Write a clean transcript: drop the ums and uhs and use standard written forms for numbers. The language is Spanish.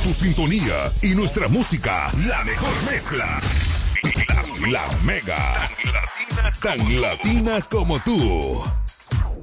tu sintonía y nuestra música, la mejor mezcla. La Mega. Tan latina como tú.